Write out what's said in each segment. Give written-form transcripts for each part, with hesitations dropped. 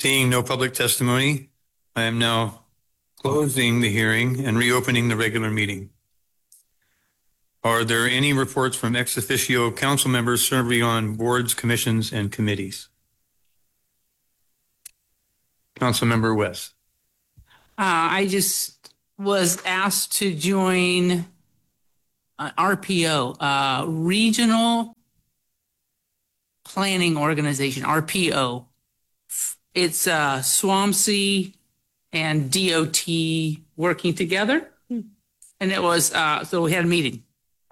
Seeing no public testimony, I am now closing the hearing and reopening the regular meeting. Are there any reports from ex officio council members serving on boards, commissions, and committees? Councilmember West. I just was asked to join RPO, Regional Planning Organization, RPO. It's SWAMC and DOT working together. And it was, so we had a meeting.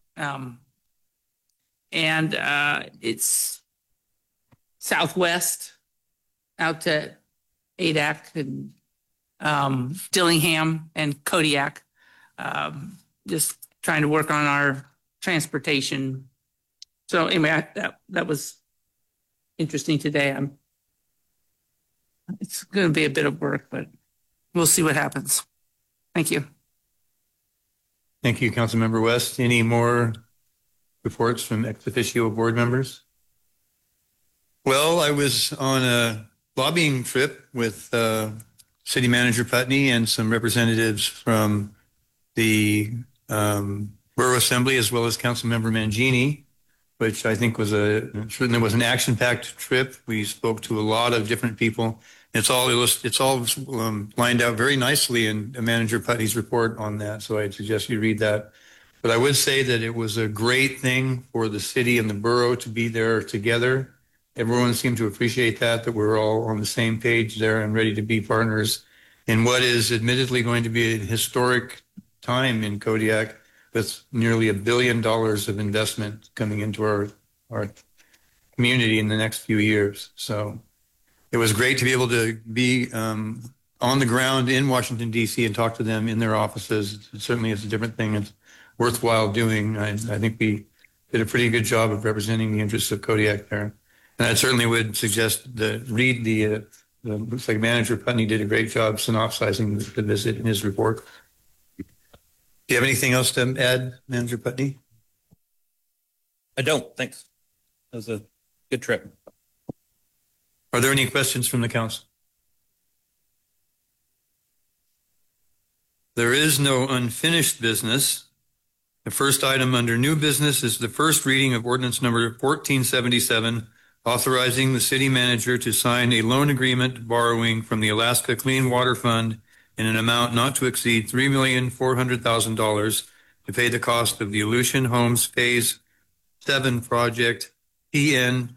It's Southwest out to Adak and Dillingham and Kodiak, just trying to work on our transportation. So anyway, that was interesting today. It's going to be a bit of work, but we'll see what happens. Thank you. Thank you, Councilmember West. Any more reports from ex officio board members? Well, I was on a lobbying trip with City Manager Putney and some representatives from the Borough Assembly, as well as Councilmember Mangini, which I think was certainly was an action-packed trip. We spoke to a lot of different people. It's all lined out very nicely in Manager Putney's report on that, so I'd suggest you read that. But I would say that it was a great thing for the city and the borough to be there together. Everyone seemed to appreciate that we're all on the same page there and ready to be partners in what is admittedly going to be a historic time in Kodiak, with nearly $1 billion of investment coming into our community in the next few years. So it was great to be able to be on the ground in Washington, D.C. and talk to them in their offices. It certainly is a different thing. It's worthwhile doing. I think we did a pretty good job of representing the interests of Kodiak there. And I certainly would suggest read the looks like Manager Putney did a great job synopsizing the visit in his report. Do you have anything else to add, Manager Putney? I don't, thanks. That was a good trip. Are there any questions from the council? There is no unfinished business. The first item under new business is the first reading of ordinance number 1477, authorizing the city manager to sign a loan agreement borrowing from the Alaska Clean Water Fund in an amount not to exceed $3,400,000 to pay the cost of the Aleutian Homes Phase 7 project PN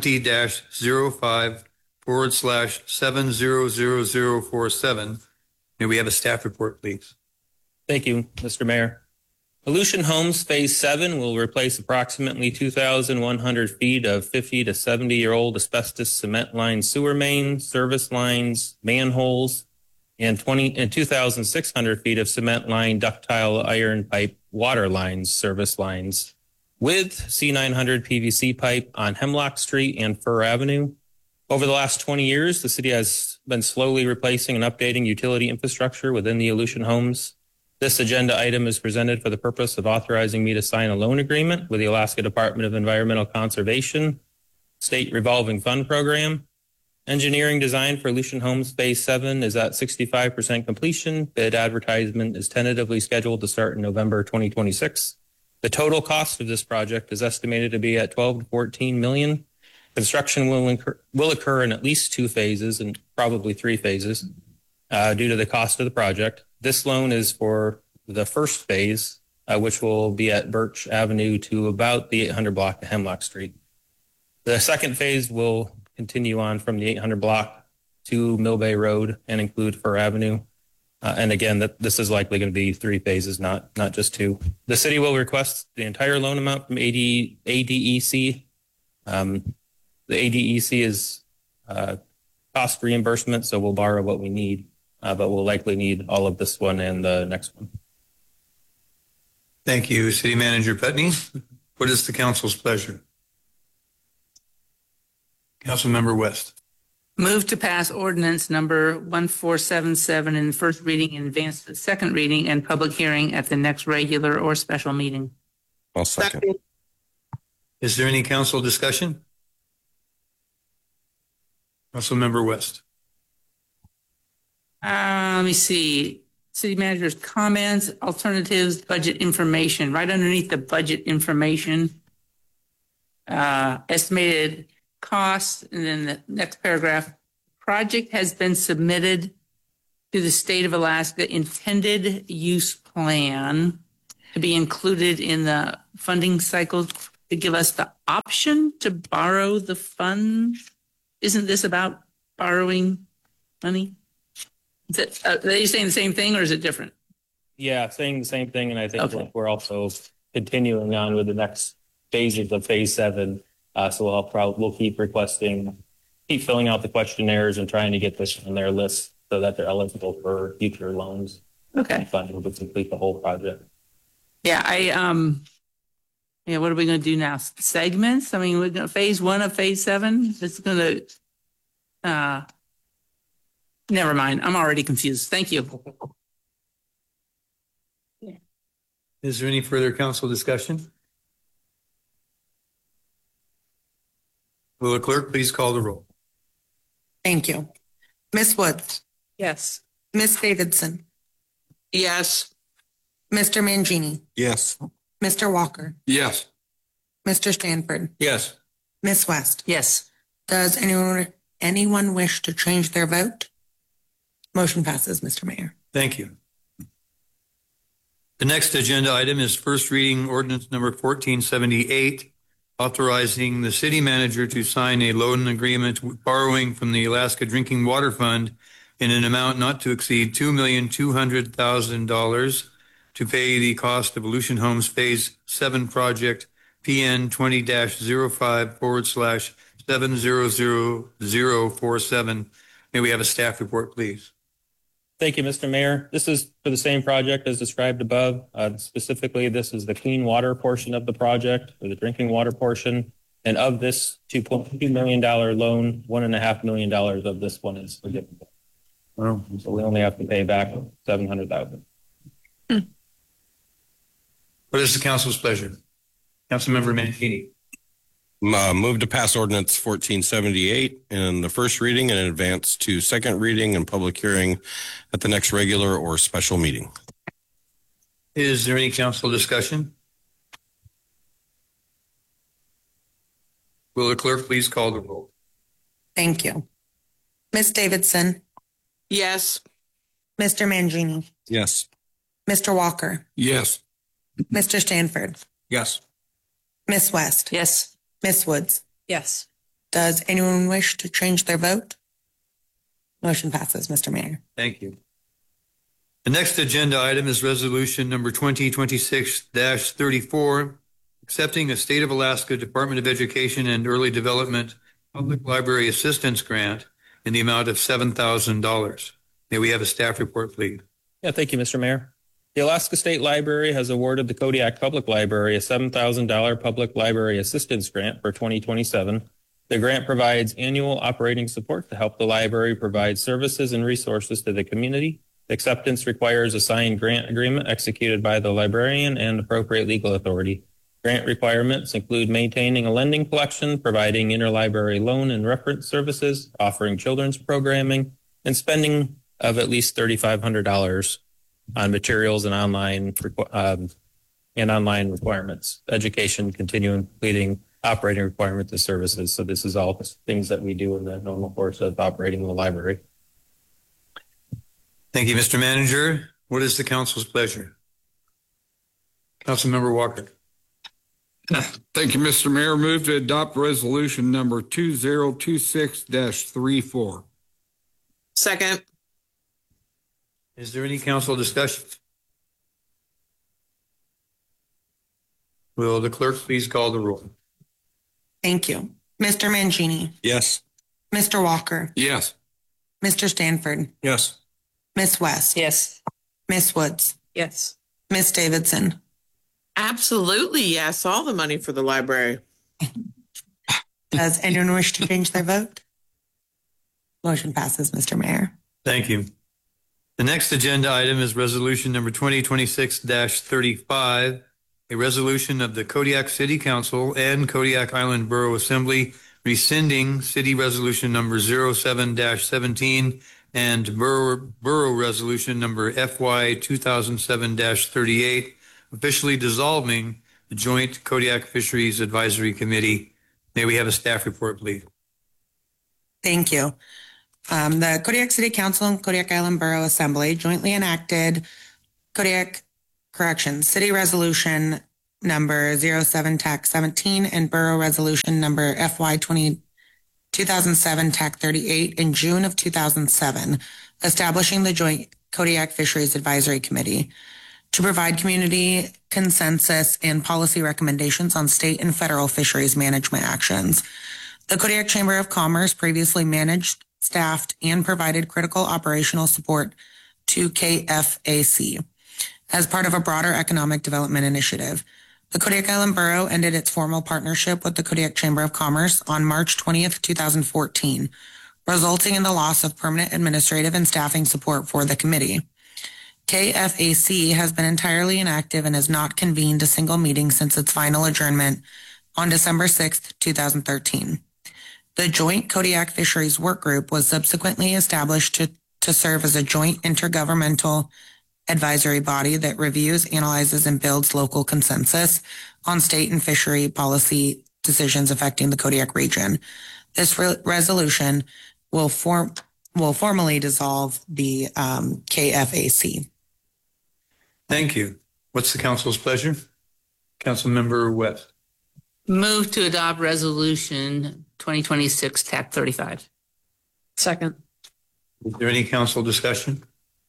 20-05/70047. May we have a staff report, please? Thank you, Mr. Mayor. Aleutian Homes Phase 7 will replace approximately 2,100 feet of 50 to 70-year-old asbestos cement lined sewer mains, service lines, manholes, and 2,600 feet of cement lined ductile iron pipe water lines, service lines, with C900 PVC pipe on Hemlock Street and Fur Avenue. Over the last 20 years, the city has been slowly replacing and updating utility infrastructure within the Aleutian Homes. This agenda item is presented for the purpose of authorizing me to sign a loan agreement with the Alaska Department of Environmental Conservation State Revolving Fund Program. Engineering design for Aleutian Homes Phase 7 is at 65% completion. Bid advertisement is tentatively scheduled to start in November 2026. The total cost of this project is estimated to be at $12 to $14 million. Construction will occur in at least 2 phases and probably 3 phases due to the cost of the project. This loan is for the first phase, which will be at Birch Avenue to about the 800 block to Hemlock Street. The second phase will continue on from the 800 block to Mill Bay Road and include Fur Avenue. And again, this is likely going to be 3 phases, not just 2. The city will request the entire loan amount from ADEC. The ADEC is cost reimbursement, so we'll borrow what we need, but we'll likely need all of this one and the next one. Thank you, City Manager Putney. What is the council's pleasure? Councilmember West. Move to pass ordinance number 1477 in first reading and advance to the second reading and public hearing at the next regular or special meeting. I'll second. Is there any council discussion? Councilmember West. Let me see. City manager's comments, alternatives, budget information. Right underneath the budget information, estimated costs, and then the next paragraph. Project has been submitted to the state of Alaska intended use plan to be included in the funding cycle to give us the option to borrow the funds. Isn't this about borrowing money? Is it, are they saying the same thing or is it different? Yeah, saying the same thing, and I think Okay. we're also continuing on with the next phases of phase 7. So we'll keep filling out the questionnaires and trying to get this on their list so that they're eligible for future loans. Okay. Funding to complete the whole project. Yeah, yeah, what are we going to do now? Segments? I mean, we're going to phase 1 of phase 7. It's going to, never mind. I'm already confused. Thank you. Is there any further council discussion? Will the clerk please call the roll? Thank you. Miss Woods, Yes. Miss Davidson, Yes. Mr. Mangini, Yes. Mr. Walker, Yes. Mr. Stanford, Yes. Miss West. Yes. Does anyone wish to change their vote? Motion passes, Mr. Mayor. Thank you. The next agenda item is first reading ordinance number 1478, authorizing the city manager to sign a loan agreement borrowing from the Alaska Drinking Water Fund in an amount not to exceed $2,200,000 to pay the cost of Aleutian Homes Phase 7 project PN 20-05/70047. May we have a staff report, please? Thank you, Mr. Mayor. This is for the same project as described above. Specifically, this is the clean water portion of the project, or the drinking water portion. And of this $2.2 million loan, $1.5 million of this one is forgivable. Wow. So we only have to pay back $700,000. What is the council's pleasure? Councilmember Mancini. Move to pass ordinance 1478 in the first reading and advance to second reading and public hearing at the next regular or special meeting. Is there any council discussion? Will the clerk please call the roll? Thank you. Miss Davidson, Yes. Mr. Mangini, Yes. Mr. Walker, Yes. Mr. Stanford, Yes. Miss West, Yes. Miss Woods. Yes. Does anyone wish to change their vote? Motion passes, Mr. Mayor. Thank you. The next agenda item is resolution number 2026-34, accepting a State of Alaska Department of Education and Early Development Public Library Assistance Grant in the amount of $7,000. May we have a staff report, please? Yeah, thank you, Mr. Mayor. The Alaska State Library has awarded the Kodiak Public Library a $7,000 Public Library Assistance Grant for 2027. The grant provides annual operating support to help the library provide services and resources to the community. Acceptance requires a signed grant agreement executed by the librarian and appropriate legal authority. Grant requirements include maintaining a lending collection, providing interlibrary loan and reference services, offering children's programming, and spending of at least $3,500 on materials and online requirements, education, continuing completing operating requirements and services. So this is all things that we do in the normal course of operating the library. Thank you, Mr. Manager. What is the council's pleasure? Councilmember Walker. Thank you, Mr. Mayor. Move to adopt resolution number 2026-34. Second. Is there any council discussion? Will the clerk please call the roll? Thank you. Mr. Mangini, Yes. Mr. Walker, Yes. Mr. Stanford, Yes. Miss West, Yes. Miss Woods, Yes. Miss Davidson. Absolutely, yes. All the money for the library. Does anyone wish to change their vote? Motion passes, Mr. Mayor. Thank you. The next agenda item is resolution number 2026-35, a resolution of the Kodiak City Council and Kodiak Island Borough Assembly rescinding city resolution number 07-17 and Borough Resolution number FY 2007-38, officially dissolving the Joint Kodiak Fisheries Advisory Committee. May we have a staff report, please? Thank you. The Kodiak City Council and Kodiak Island Borough Assembly jointly enacted City Resolution number 07 TAC 17 and Borough Resolution number FY 2007 TAC 38 in June of 2007, establishing the Joint Kodiak Fisheries Advisory Committee to provide community consensus and policy recommendations on state and federal fisheries management actions. The Kodiak Chamber of Commerce previously managed, staffed, and provided critical operational support to KFAC as part of a broader economic development initiative. The Kodiak Island Borough ended its formal partnership with the Kodiak Chamber of Commerce on March 20th, 2014, resulting in the loss of permanent administrative and staffing support for the committee. KFAC has been entirely inactive and has not convened a single meeting since its final adjournment on December 6th, 2013. The Joint Kodiak Fisheries Work Group was subsequently established to serve as a joint intergovernmental advisory body that reviews, analyzes, and builds local consensus on state and fishery policy decisions affecting the Kodiak region. This resolution will formally dissolve the KFAC. Thank you. What's the council's pleasure? Councilmember West. Move to adopt resolution 2026 TAC 35. Second. Is there any council discussion?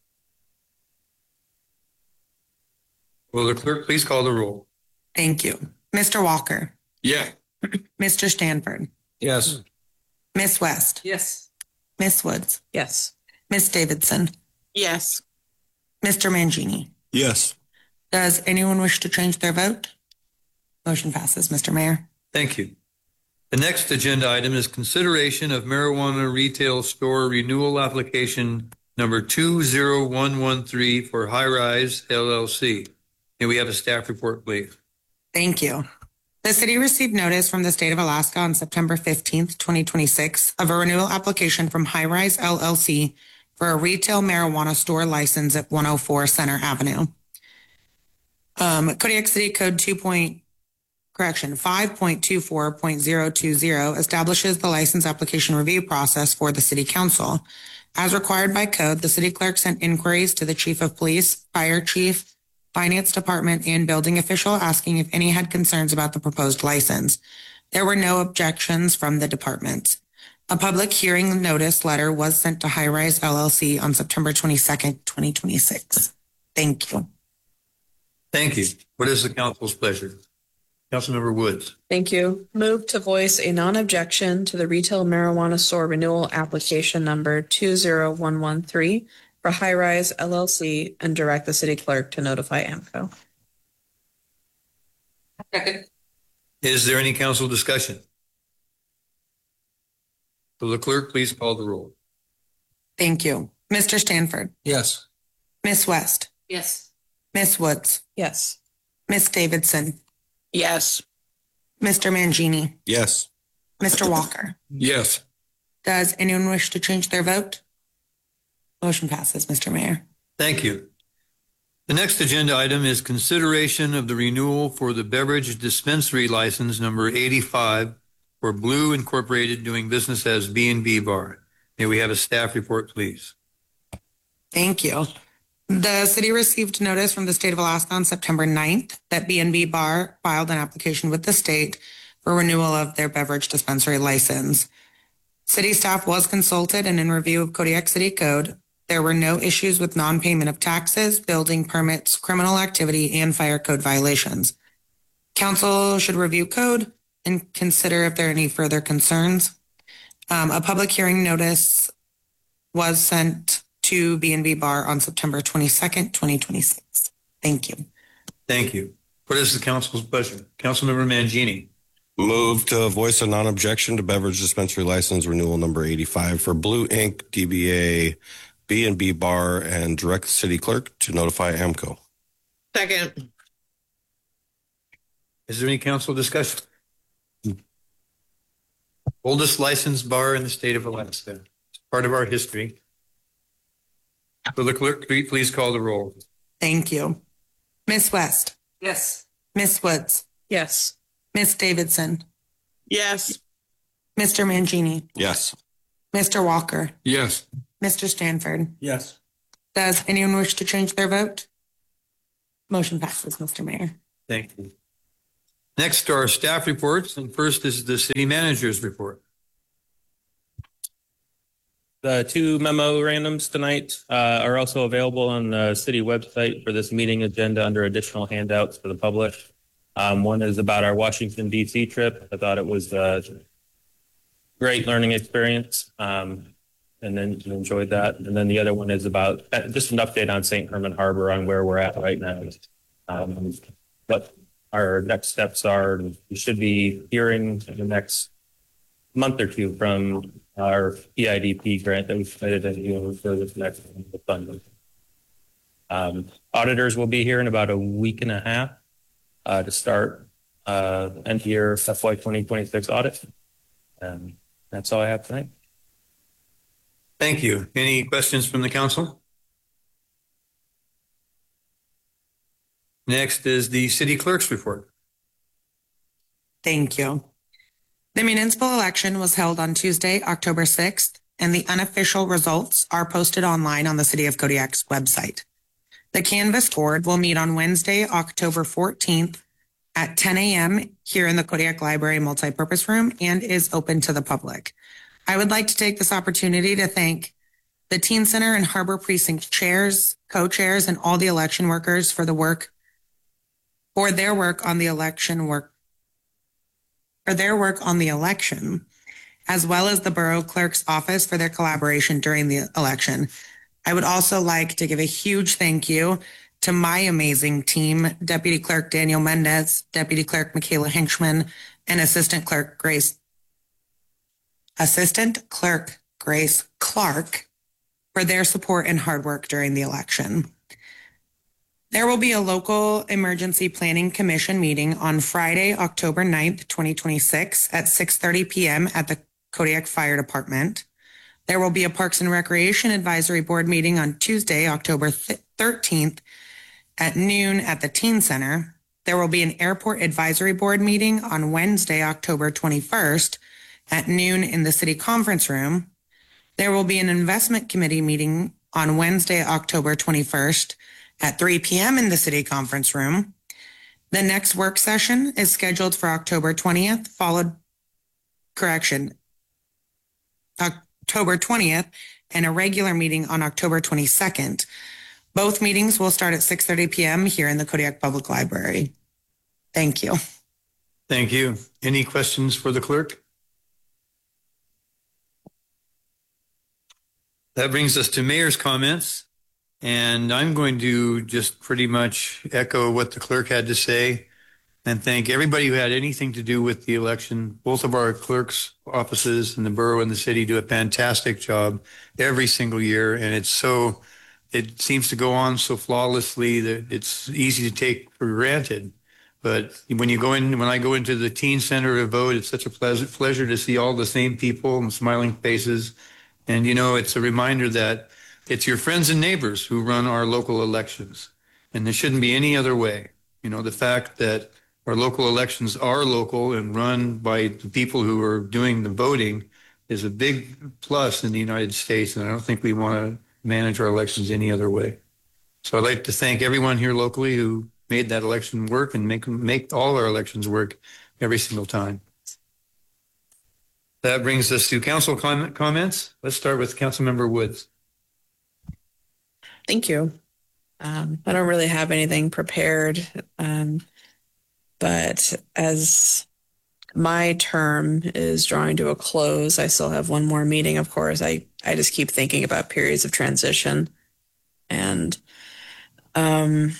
Will the clerk please call the roll? Thank you. Mr. Walker, Yeah. Mr. Stanford, Yes. Miss West, Yes. Miss Woods, Yes. Miss Davidson, Yes. Mr. Mangini. Yes. Does anyone wish to change their vote? Motion passes, Mr. Mayor. Thank you. The next agenda item is consideration of marijuana retail store renewal application number 20113 for High Rise LLC. May we have a staff report, please? Thank you. The city received notice from the state of Alaska on September 15th, 2026 of a renewal application from High Rise LLC for a retail marijuana store license at 104 Center Avenue. Kodiak City Code 5.24.020 establishes the license application review process for the city council. As required by code, the city clerk sent inquiries to the chief of police, fire chief, finance department, and building official asking if any had concerns about the proposed license. There were no objections from the departments. A public hearing notice letter was sent to High Rise LLC on September 22nd, 2026. Thank you. Thank you. What is the council's pleasure? Councilmember Woods. Thank you. Move to voice a non-objection to the retail marijuana store renewal application number 20113 for High Rise LLC and direct the city clerk to notify AMCO. Second. Is there any council discussion? Will the clerk please call the roll? Thank you. Mr. Stanford, Yes. Miss West, Yes. Miss Woods, Yes. Miss Davidson, Yes. Mr. Mangini, Yes. Mr. Walker. Yes. Does anyone wish to change their vote? Motion passes, Mr. Mayor. Thank you. The next agenda item is consideration of the renewal for the beverage dispensary license number 85 for Blue Incorporated doing business as B&B Bar. May we have a staff report, please? Thank you. The city received notice from the state of Alaska on September 9th that B&B Bar filed an application with the state for renewal of their beverage dispensary license. City staff was consulted, and in review of Kodiak City Code, there were no issues with non-payment of taxes, building permits, criminal activity, and fire code violations. Council should review code and consider if there are any further concerns. A public hearing notice was sent to B&B Bar on September 22nd, 2026. Thank you. Thank you. What is the council's pleasure? Councilmember Mangini. Move to voice a non-objection to beverage dispensary license renewal number 85 for Blue Inc., DBA B&B Bar, and direct the city clerk to notify AMCO. Second. Is there any council discussion? Oldest licensed bar in the state of Alaska. It's part of our history. Will the clerk please call the roll? Thank you. Miss West, Yes. Miss Woods, Yes. Miss Davidson, Yes. Mr. Mangini, Yes. Mr. Walker, Yes. Mr. Stanford. Yes. Does anyone wish to change their vote? Motion passes, Mr. Mayor. Thank you. Next are staff reports, and first is the city manager's report. The two memorandums tonight are also available on the city website for this meeting agenda under additional handouts for the public. One is about our Washington, D.C. trip. I thought it was a great learning experience, and then you enjoyed that. And then the other one is about just an update on St. Herman Harbor on where we're at right now. What our next steps are. We should be hearing in the next month or two from our EIDP grant that we submitted for this next funding. Auditors will be here in about a week and a half to start end year FY 2026 audit. That's all I have tonight. Thank you. Any questions from the council? Next is the city clerk's report. Thank you. The municipal election was held on Tuesday, October 6th, and the unofficial results are posted online on the City of Kodiak's website. The canvass board will meet on Wednesday, October 14th at 10 a.m. here in the Kodiak Library Multipurpose Room and is open to the public. I would like to take this opportunity to thank the Teen Center and Harbor Precinct chairs, co-chairs, and all the election workers for their work on the election, as well as the Borough Clerk's office for their collaboration during the election. I would also like to give a huge thank you to my amazing team, Deputy Clerk Daniel Mendez, Deputy Clerk Michaela Hinchman, and Assistant Clerk Grace Clark for their support and hard work during the election. There will be a local emergency planning commission meeting on Friday, October 9th, 2026 at 6:30 p.m. at the Kodiak Fire Department. There will be a Parks and Recreation Advisory Board meeting on Tuesday, October 13th at noon at the Teen Center. There will be an Airport Advisory Board meeting on Wednesday, October 21st at noon in the City Conference Room. There will be an Investment Committee meeting on Wednesday, October 21st at 3 p.m. in the City Conference Room. The next work session is scheduled for October 20th, October 20th, and a regular meeting on October 22nd. Both meetings will start at 6:30 p.m. here in the Kodiak Public Library. Thank you. Thank you. Any questions for the clerk? That brings us to mayor's comments. And I'm going to just pretty much echo what the clerk had to say and thank everybody who had anything to do with the election. Both of our clerks' offices in the borough and the city do a fantastic job every single year. And it seems to go on so flawlessly that it's easy to take for granted. But when I go into the teen center to vote, it's such a pleasure to see all the same people and smiling faces. And, it's a reminder that it's your friends and neighbors who run our local elections. And there shouldn't be any other way. The fact that our local elections are local and run by the people who are doing the voting is a big plus in the United States. And I don't think we want to manage our elections any other way. So I'd like to thank everyone here locally who made that election work and make all our elections work every single time. That brings us to council comments. Let's start with Councilmember Woods. Thank you. I don't really have anything prepared, but as my term is drawing to a close, I still have one more meeting, of course. I just keep thinking about periods of transition. And I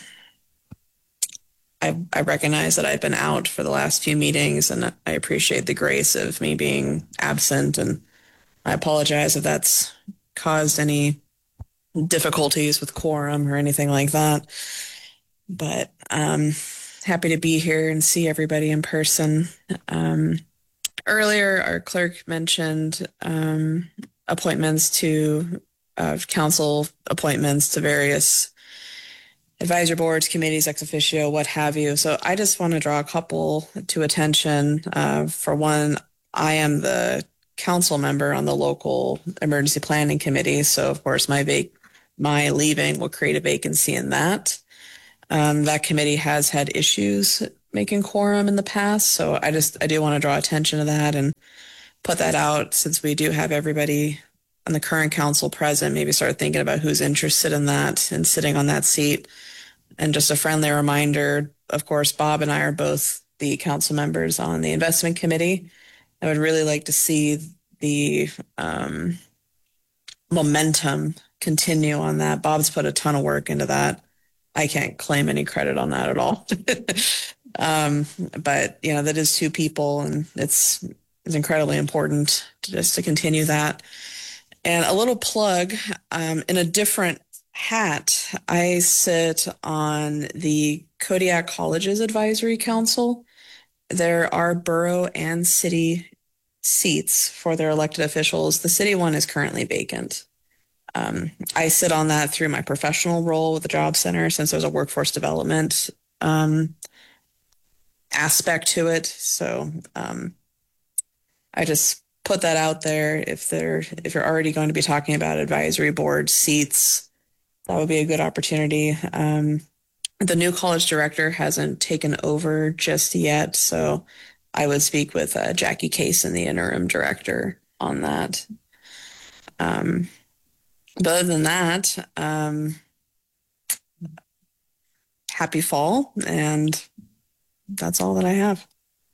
recognize that I've been out for the last few meetings, and I appreciate the grace of me being absent. And I apologize if that's caused any difficulties with quorum or anything like that. But happy to be here and see everybody in person. Earlier, our clerk mentioned appointments to council appointments to various advisory boards, committees, ex officio, what have you. So I just want to draw a couple to attention. For one, I am the council member on the local emergency planning committee. So of course my leaving will create a vacancy in that. That committee has had issues making quorum in the past. So I do want to draw attention to that and put that out, since we do have everybody on the current council present, maybe start thinking about who's interested in that and sitting on that seat. And just a friendly reminder, of course, Bob and I are both the council members on the investment committee. I would really like to see the momentum continue on that. Bob's put a ton of work into that. I can't claim any credit on that at all. But that is two people, and it's incredibly important to continue that. And a little plug, in a different hat, I sit on the Kodiak Colleges Advisory Council. There are borough and city seats for their elected officials. The city one is currently vacant. I sit on that through my professional role with the Job Center, since there's a workforce development aspect to it. So I just put that out there. If you're already going to be talking about advisory board seats, that would be a good opportunity. The new college director hasn't taken over just yet, so I would speak with Jackie Case and the interim director on that. But other than that, happy fall, and that's all that I have.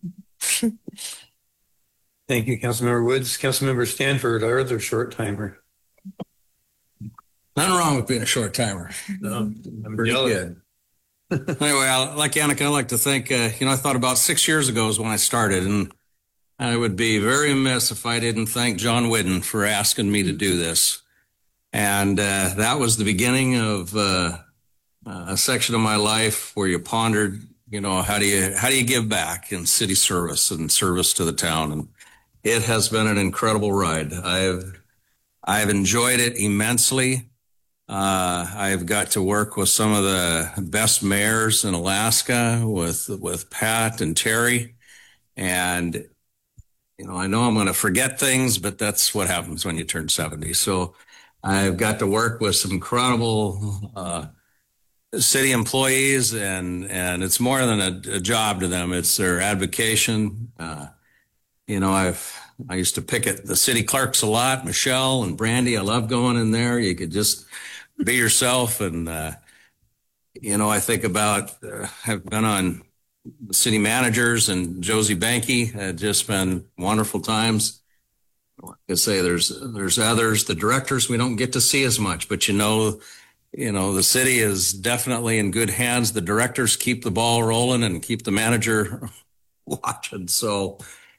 Thank you, Councilmember Woods. Councilmember Stanford, our other short timer. Nothing wrong with being a short timer. No, I'm Pretty good. Anyway, like Annika, I'd like to think, I thought about 6 years ago is when I started, and I would be very amiss if I didn't thank John Whidden for asking me to do this. And that was the beginning of a section of my life where you pondered, how do you give back in city service and service to the town? And it has been an incredible ride. I've enjoyed it immensely. I've got to work with some of the best mayors in Alaska, with Pat and Terry. And, I know I'm going to forget things, but that's what happens when you turn 70. So I've got to work with some incredible city employees, and it's more than a job to them. It's their advocation. I used to pick at the city clerks a lot, Michelle and Brandy. I love going in there. You could just be yourself. And, I think about, have been on the city managers and Josie Banky, had just been wonderful times. Like I say, there's others, the directors we don't get to see as much, but the city is definitely in good hands. The directors keep the ball rolling and keep the manager watching. So,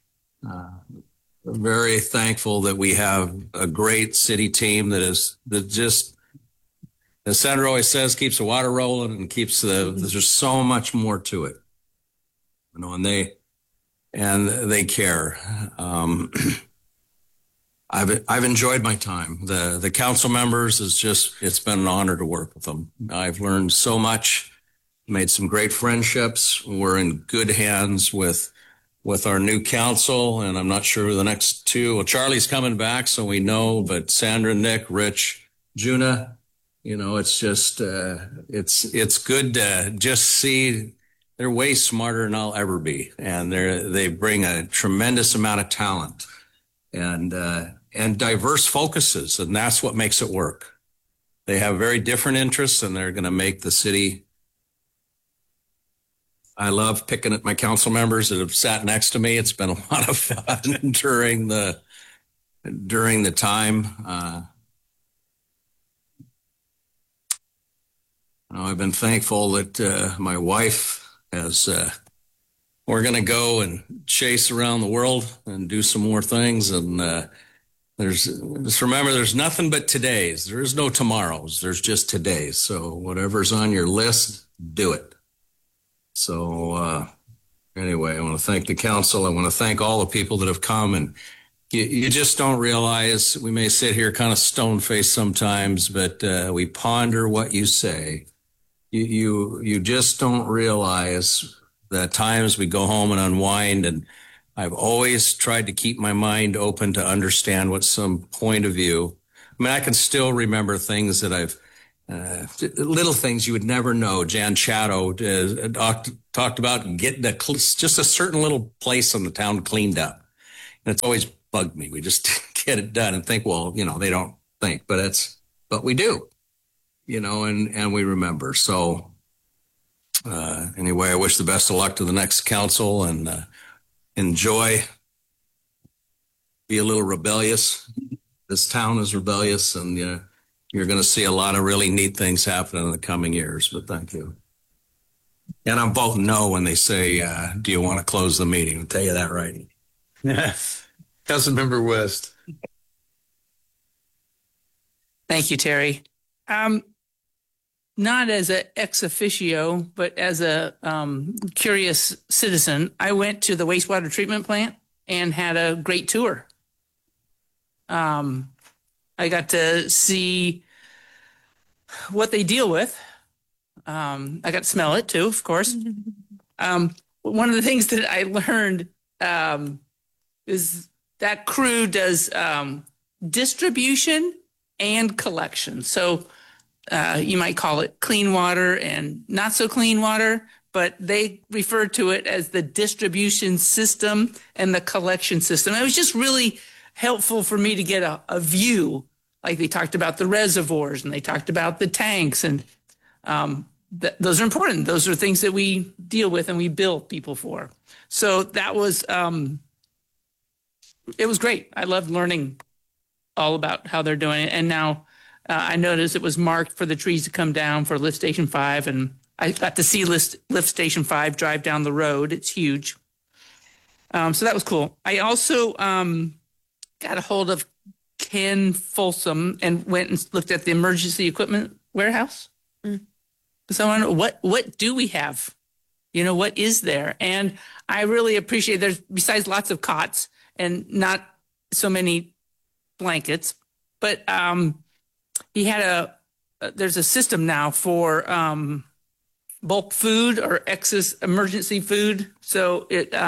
very thankful that we have a great city team that just, as Senator always says, keeps the water rolling and there's so much more to it, and they care. I've enjoyed my time. The council members it's been an honor to work with them. I've learned so much, made some great friendships. We're in good hands with our new council, and I'm not sure who the next two. Well, Charlie's coming back, so we know, but Sandra, Nick, Rich, Juna, it's just, it's good to just see they're way smarter than I'll ever be. And they bring a tremendous amount of talent and diverse focuses. And that's what makes it work. They have very different interests, and they're going to make the city. I love picking at my council members that have sat next to me. It's been a lot of fun during the time. I've been thankful that my wife has. We're going to go and chase around the world and do some more things. And just remember, there's nothing but todays. There is no tomorrows. There's just todays. So whatever's on your list, do it. So anyway, I want to thank the council. I want to thank all the people that have come and You just don't realize, we may sit here kind of stone-faced sometimes, but we ponder what you say. You just don't realize the times we go home and unwind, and I've always tried to keep my mind open to understand what's some point of view. I mean, I can still remember things that I've little things you would never know. Jan Chatto talked about getting just a certain little place in the town cleaned up. And it's always bugged me. We just get it done and think, well, they don't think, but we do, and we remember. So anyway, I wish the best of luck to the next council, and enjoy, be a little rebellious. This town is rebellious, and you're going to see a lot of really neat things happen in the coming years, but thank you. And I'm voting no when they say, do you want to close the meeting? I'll tell you that right. Councilmember West. Thank you, Terry. Not as an ex officio, but as a curious citizen, I went to the wastewater treatment plant and had a great tour. I got to see what they deal with. I got to smell it too, of course. One of the things that I learned is that crew does distribution and collection. So you might call it clean water and not so clean water, but they refer to it as the distribution system and the collection system. It was just really helpful for me to get a view. Like they talked about the reservoirs and they talked about the tanks, and those are important. Those are things that we deal with and we bill people for. So that was, it was great. I loved learning all about how they're doing it. And now I noticed it was marked for the trees to come down for Lift Station 5, and I got to see Lift Station 5 drive down the road. It's huge. So that was cool. I also got a hold of Ken Folsom and went and looked at the emergency equipment warehouse. So I wonder, what do we have? What is there? And I really appreciate, there's, besides lots of cots and not so many blankets, but he had there's a system now for bulk food or excess emergency food. So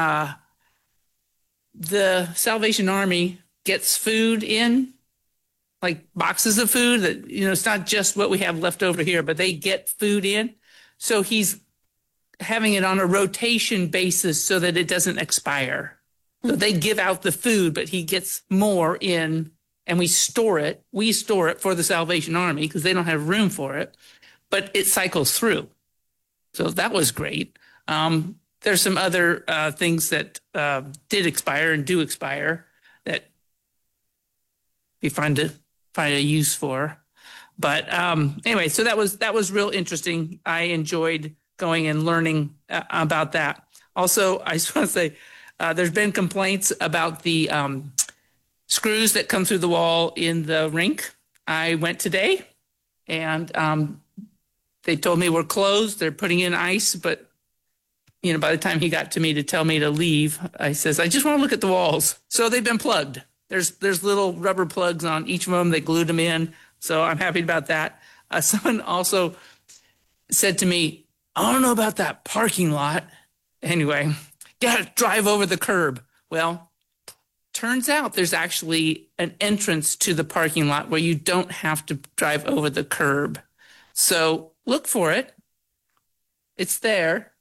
the Salvation Army gets food in, like boxes of food that, it's not just what we have left over here, but they get food in. So he's having it on a rotation basis so that it doesn't expire. So they give out the food, but he gets more in, and we store it. We store it for the Salvation Army because they don't have room for it, but it cycles through. So that was great. There's some other things that did expire and do expire that be fun to find a use for. But anyway, so that was real interesting. I enjoyed going and learning about that. Also, I just want to say there's been complaints about the screws that come through the wall in the rink. I went today, and they told me we're closed. They're putting in ice, but by the time he got to me to tell me to leave, I says, I just want to look at the walls. So they've been plugged. There's little rubber plugs on each of them. They glued them in. So I'm happy about that. Someone also said to me, I don't know about that parking lot. Anyway, got to drive over the curb. Well, turns out there's actually an entrance to the parking lot where you don't have to drive over the curb. So look for it. It's there.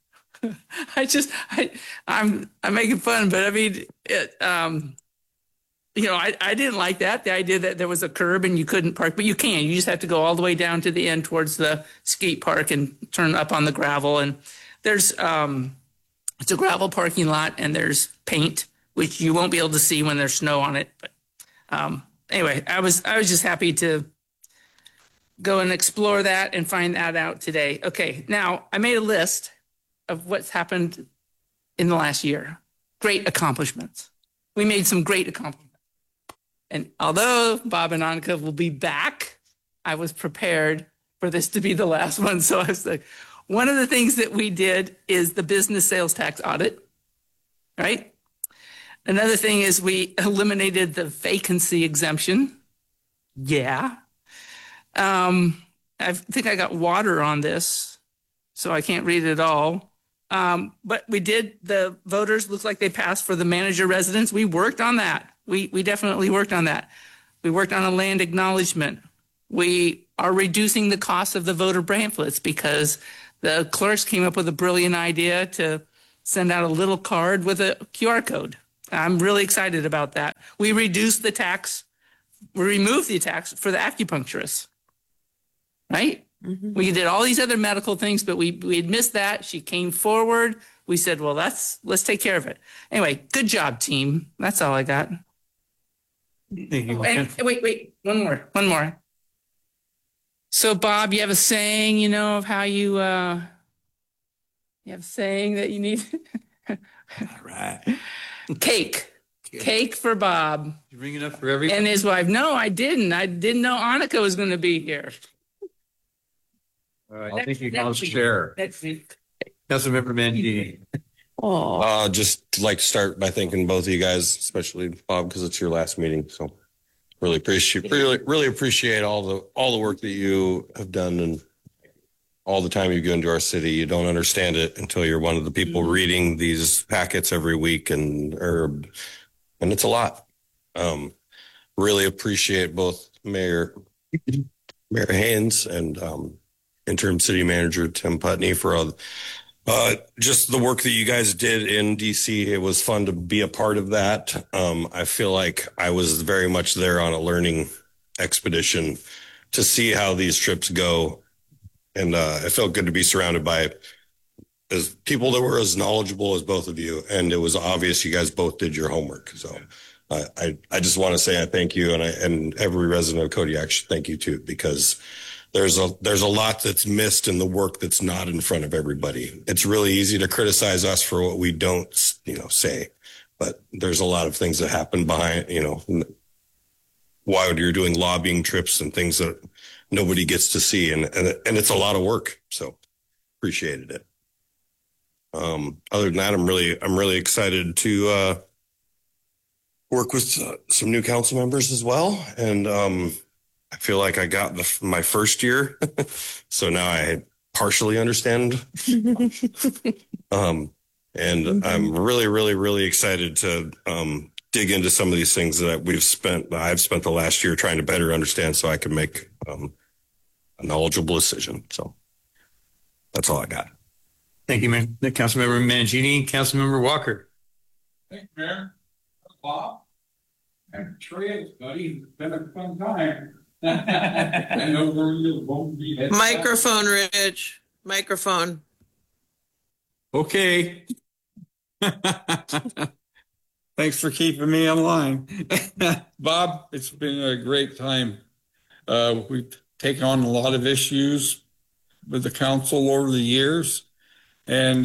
I'm making fun, but I mean, I didn't like that. The idea that there was a curb and you couldn't park, but you can. You just have to go all the way down to the end towards the skate park and turn up on the gravel. And there's, it's a gravel parking lot, and there's paint, which you won't be able to see when there's snow on it. But anyway, I was just happy to go and explore that and find that out today. Okay, now I made a list of what's happened in the last year. Great accomplishments. We made some great accomplishments. And although Bob and Annika will be back, I was prepared for this to be the last one. So I was like, one of the things that we did is the business sales tax audit, right? Another thing is we eliminated the vacancy exemption. Yeah. I think I got water on this, so I can't read it all. But we did, the voters look like they passed for the manager residence. We worked on that. We definitely worked on that. We worked on a land acknowledgement. We are reducing the cost of the voter pamphlets because the clerks came up with a brilliant idea to send out a little card with a QR code. I'm really excited about that. We reduced the tax, we removed the tax for the acupuncturist, right? Mm-hmm. We did all these other medical things, but we had missed that. She came forward. We said, well, let's take care of it. Anyway, good job, team. That's all I got. Thank you. Oh, and, wait, one more. So, Bob, you have a saying, you know, of how you have a saying that you need. All right. Cake for Bob. You bring it up for everyone? And his wife. No, I didn't. I didn't know Annika was going to be here. All right. Thank you, Council Chair. Next week. Councilmember Mangini. Just like to start by thanking both of you guys, especially Bob, because it's your last meeting. So really appreciate all the work that you have done and all the time you've given to our city. You don't understand it until you're one of the people reading these packets every week, and it's a lot. Really appreciate both Mayor Haynes and interim city manager Tim Putney for all just the work that you guys did in DC. It was fun to be a part of that. I feel like I was very much there on a learning expedition to see how these trips go. And it felt good to be surrounded by as people that were as knowledgeable as both of you. And it was obvious you guys both did your homework. So I just want to say I thank you, and every resident of Kodiak should thank you too, because there's a lot that's missed in the work that's not in front of everybody. It's really easy to criticize us for what we don't, say, but there's a lot of things that happen behind, while you're doing lobbying trips and things that nobody gets to see. And it's a lot of work. So appreciated it. Other than that, I'm really excited to, work with some new council members as well. And, I feel like I got my first year. So now I partially understand. And I'm really, really, really excited to, dig into some of these things that I've spent the last year trying to better understand so I can make, a knowledgeable decision. So that's all I got. Thank you, man. Councilmember Mangini. Councilmember Walker. Thanks, Mayor. Bob. And Trey, buddy. It's been a fun time. I know where you won't be. Microphone, Rich. Microphone. Okay. Thanks for keeping me in line. Bob, it's been a great time. We've taken on a lot of issues with the council over the years. And,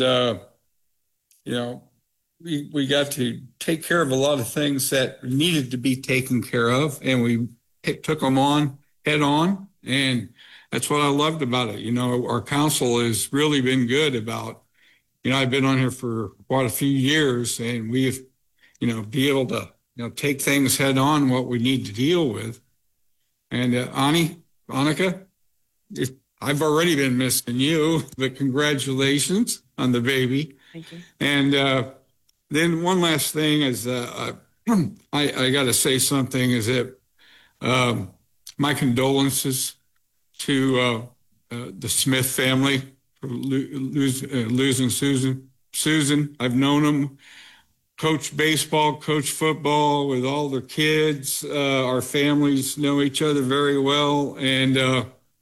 we got to take care of a lot of things that needed to be taken care of. And we took them on head on. And that's what I loved about it. Our council has really been good about, I've been on here for quite a few years, and we've, be able to, take things head on, what we need to deal with. And Annika, I've already been missing you, but congratulations on the baby. Thank you. And then one last thing is, I got to say something is that my condolences to the Smith family for losing Susan. Susan, I've known them, coach baseball, coach football with all their kids. Our families know each other very well, and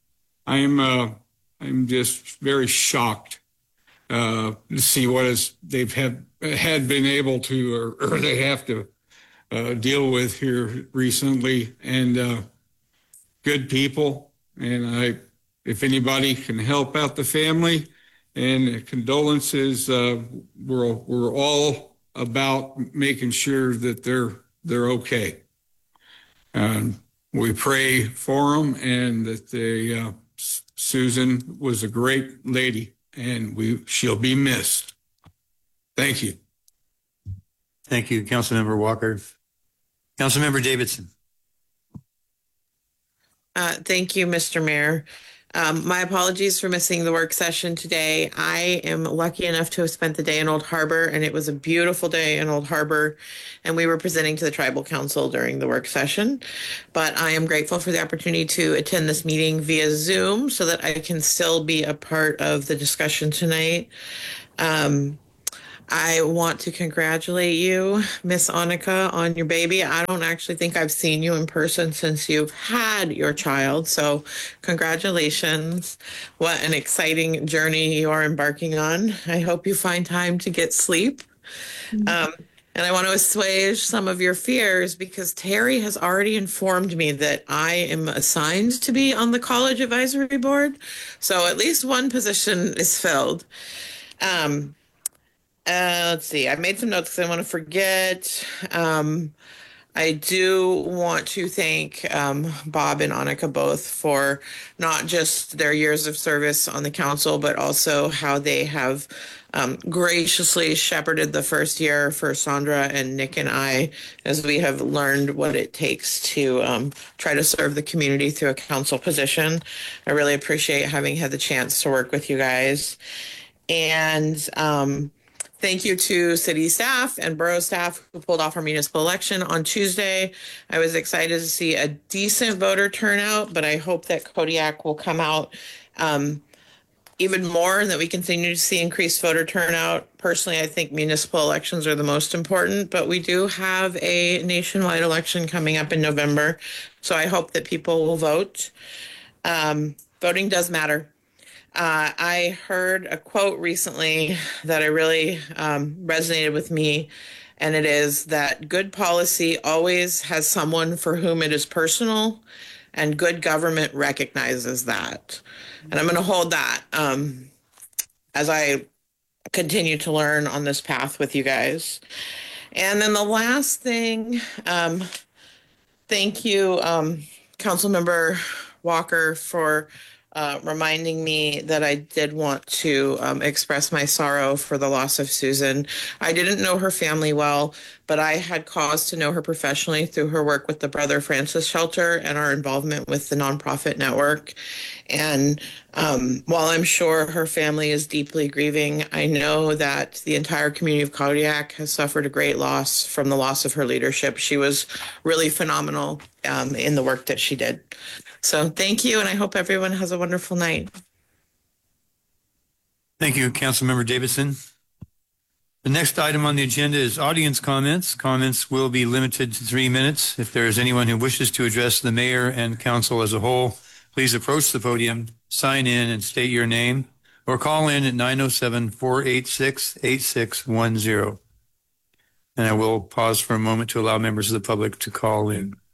I'm just very shocked to see what they've had been able to or they have to deal with here recently. And good people, and if anybody can help out the family, and condolences, we're all about making sure that they're okay. And we pray for them, and that Susan was a great lady, and she'll be missed. Thank you. Thank you, Councilmember Walker. Councilmember Davidson. Thank you, Mr. Mayor. My apologies for missing the work session today. I am lucky enough to have spent the day in Old Harbor, and it was a beautiful day in Old Harbor, and we were presenting to the Tribal Council during the work session. But I am grateful for the opportunity to attend this meeting via Zoom so that I can still be a part of the discussion tonight. I want to congratulate you, Miss Annika, on your baby. I don't actually think I've seen you in person since you've had your child. So congratulations. What an exciting journey you are embarking on. I hope you find time to get sleep. And I want to assuage some of your fears because Terry has already informed me that I am assigned to be on the college advisory board. So at least one position is filled. Let's see. I made some notes because I want to forget. I do want to thank Bob and Annika both for not just their years of service on the council, but also how they have graciously shepherded the first year for Sandra and Nick and I, as we have learned what it takes to try to serve the community through a council position. I really appreciate having had the chance to work with you guys. And thank you to city staff and borough staff who pulled off our municipal election on Tuesday. I was excited to see a decent voter turnout, but I hope that Kodiak will come out even more and that we continue to see increased voter turnout. Personally, I think municipal elections are the most important, but we do have a nationwide election coming up in November. So I hope that people will vote. Voting does matter. I heard a quote recently that I really resonated with me, and it is that good policy always has someone for whom it is personal, and good government recognizes that. And I'm going to hold that as I continue to learn on this path with you guys. And then the last thing, thank you, Councilmember Walker, for reminding me that I did want to express my sorrow for the loss of Susan. I didn't know her family well, but I had cause to know her professionally through her work with the Brother Francis Shelter and our involvement with the nonprofit network. And while I'm sure her family is deeply grieving, I know that the entire community of Kodiak has suffered a great loss from the loss of her leadership. She was really phenomenal in the work that she did. So thank you, and I hope everyone has a wonderful night. Thank you, Councilmember Davidson. The next item on the agenda is audience comments. Comments will be limited to 3 minutes. If there is anyone who wishes to address the mayor and council as a whole, please approach the podium, sign in, and state your name, or call in at 907-486-8610. And I will pause for a moment to allow members of the public to call in.